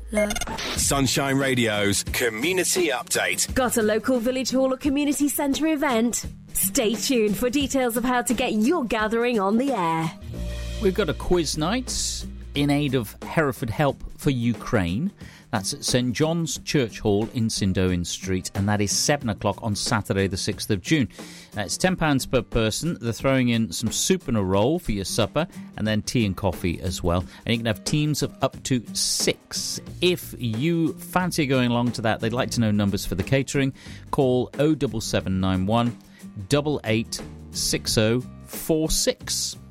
love. Sunshine Radio's Community Update. Got a local village hall or community centre event? Stay tuned for details of how to get your gathering on the air. We've got a quiz night in aid of Hereford Help for Ukraine. That's at St John's Church Hall in St Owen Street, and that is 7 o'clock on Saturday the 6th of June. It's £10 per person. They're throwing in some soup and a roll for your supper, and then tea and coffee as well. And you can have teams of up to 6. If you fancy going along to that, they'd like to know numbers for the catering. Call 07791 886046.